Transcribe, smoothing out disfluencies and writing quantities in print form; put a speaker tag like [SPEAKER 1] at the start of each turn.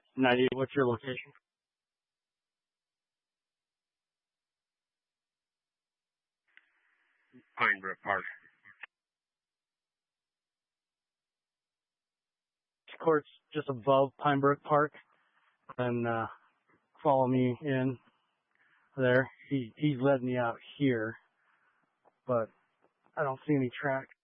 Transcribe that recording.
[SPEAKER 1] 90, what's your location?
[SPEAKER 2] Pinebrook Park.
[SPEAKER 1] Court's just above Pinebrook Park, and follow me in there. He's led me out here, but I don't see any tracks.